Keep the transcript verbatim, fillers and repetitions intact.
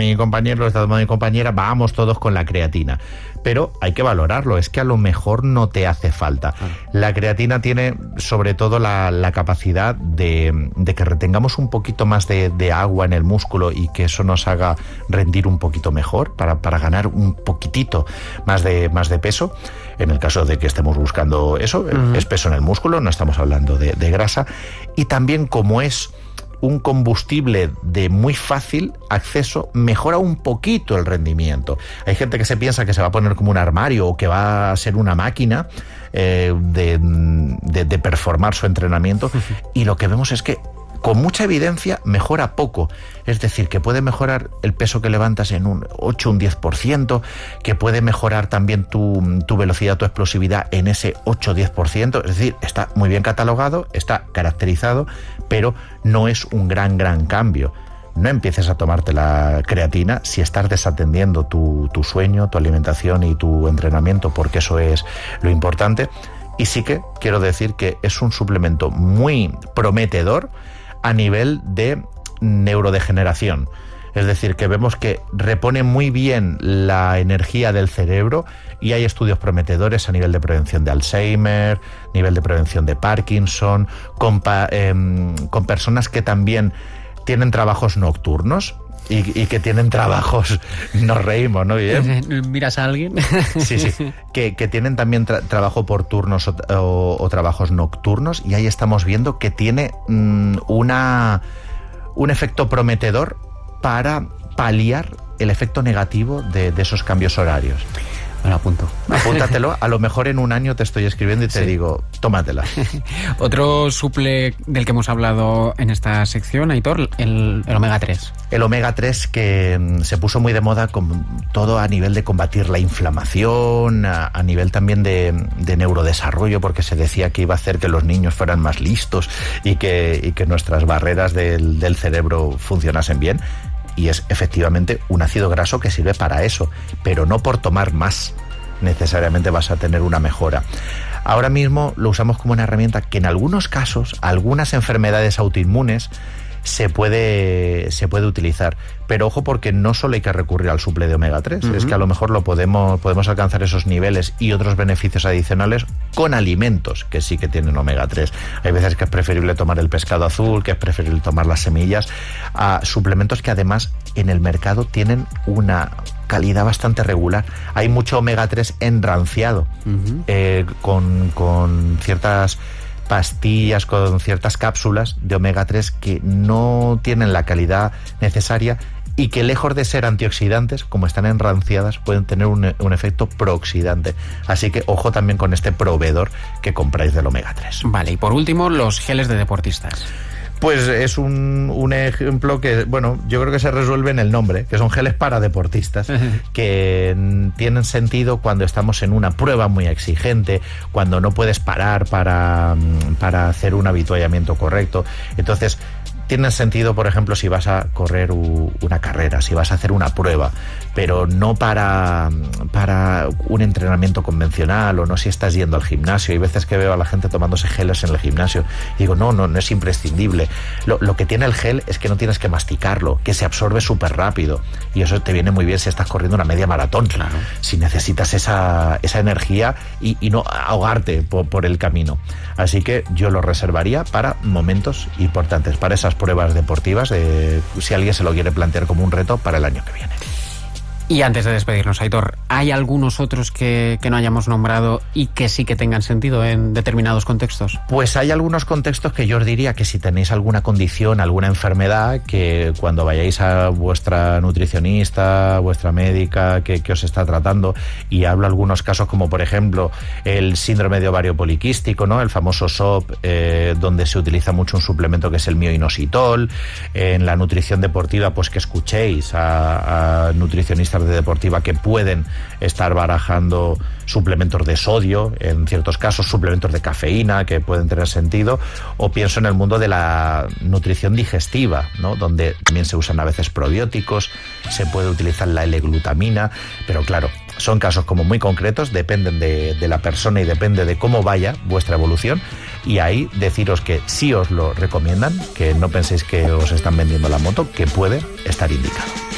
mi compañero, lo está tomando mi compañera, vamos todos con la creatina. Pero hay que valorarlo, es que a lo mejor no te hace falta. Ah. La creatina tiene sobre todo la, la capacidad de, de que retengamos un poquito más de, de agua en el músculo y que eso nos haga rendir un poquito mejor, para, para ganar un poquitito más de, más de peso. En el caso de que estemos buscando eso, uh-huh. es peso en el músculo, no estamos hablando de, de grasa. Y también, como es un combustible de muy fácil acceso, mejora un poquito el rendimiento. Hay gente que se piensa que se va a poner como un armario o que va a ser una máquina eh, de, de, de performar su entrenamiento, y lo que vemos es que con mucha evidencia mejora poco. Es decir, que puede mejorar el peso que levantas en un ocho, un diez por ciento, que puede mejorar también tu, tu velocidad, tu explosividad en ese ocho o diez por ciento. Es decir, está muy bien catalogado, está caracterizado, pero no es un gran, gran cambio. No empieces a tomarte la creatina si estás desatendiendo tu, tu sueño, tu alimentación y tu entrenamiento, porque eso es lo importante. Y sí que quiero decir que es un suplemento muy prometedor a nivel de neurodegeneración. Es decir, que vemos que repone muy bien la energía del cerebro, y hay estudios prometedores a nivel de prevención de Alzheimer, nivel de prevención de Parkinson, con, eh, con personas que también tienen trabajos nocturnos y, y que tienen trabajos, nos reímos, ¿no? Bien. ¿Miras a alguien? Sí, sí, que, que tienen también tra- trabajo por turnos o, o, o trabajos nocturnos, y ahí estamos viendo que tiene mmm, una, un efecto prometedor para paliar el efecto negativo de, de esos cambios horarios. Me lo apunto. Apúntatelo, a lo mejor en un año te estoy escribiendo y te sí. digo, tómatela. Otro suple del que hemos hablado en esta sección, Aitor, el, el omega tres. El omega tres, que se puso muy de moda con todo a nivel de combatir la inflamación, a, a nivel también de, de neurodesarrollo, porque se decía que iba a hacer que los niños fueran más listos y que, y que nuestras barreras del, del cerebro funcionasen bien. Y es efectivamente un ácido graso que sirve para eso, pero no por tomar más necesariamente vas a tener una mejora. Ahora mismo lo usamos como una herramienta que en algunos casos, algunas enfermedades autoinmunes, se puede, se puede utilizar. Pero ojo, porque no solo hay que recurrir al suple de omega tres, uh-huh. es que a lo mejor lo podemos, podemos alcanzar esos niveles y otros beneficios adicionales con alimentos que sí que tienen omega tres. Hay veces que es preferible tomar el pescado azul, que es preferible tomar las semillas, a suplementos que además en el mercado tienen una calidad bastante regular. Hay mucho omega tres enranciado, uh-huh. eh, con, con ciertas pastillas, con ciertas cápsulas de omega tres que no tienen la calidad necesaria y que, lejos de ser antioxidantes, como están enranciadas, pueden tener un, un efecto prooxidante. Así que ojo también con este proveedor que compráis del omega tres. Vale, y por último, los geles de deportistas. Pues es un, un ejemplo que, bueno, yo creo que se resuelve en el nombre, que son geles para deportistas, que tienen sentido cuando estamos en una prueba muy exigente, cuando no puedes parar para, para hacer un habituallamiento correcto. Entonces, tienen sentido, por ejemplo, si vas a correr una carrera, si vas a hacer una prueba, pero no para, para un entrenamiento convencional, o no si estás yendo al gimnasio. Hay veces que veo a la gente tomándose geles en el gimnasio y digo, no, no, no es imprescindible. Lo, lo que tiene el gel es que no tienes que masticarlo, que se absorbe súper rápido, y eso te viene muy bien si estás corriendo una media maratón, claro. Si necesitas esa, esa energía y, y no ahogarte por, por el camino. Así que yo lo reservaría para momentos importantes, para esas pruebas deportivas, de, si alguien se lo quiere plantear como un reto para el año que viene. Y antes de despedirnos, Aitor, ¿hay algunos otros que, que no hayamos nombrado y que sí que tengan sentido en determinados contextos? Pues hay algunos contextos que yo os diría que si tenéis alguna condición, alguna enfermedad, que cuando vayáis a vuestra nutricionista, vuestra médica que, que os está tratando, y hablo algunos casos como por ejemplo el síndrome de ovario poliquístico, ¿no? El famoso S O P, eh, donde se utiliza mucho un suplemento que es el mioinositol. En la nutrición deportiva, pues que escuchéis a, a nutricionistas de deportiva que pueden estar barajando suplementos de sodio, en ciertos casos suplementos de cafeína que pueden tener sentido, o pienso en el mundo de la nutrición digestiva, ¿no? Donde también se usan a veces probióticos, se puede utilizar la L-glutamina, pero claro, son casos como muy concretos, dependen de, de la persona y depende de cómo vaya vuestra evolución, y ahí deciros que sí os lo recomiendan, que no penséis que os están vendiendo la moto, que puede estar indicado.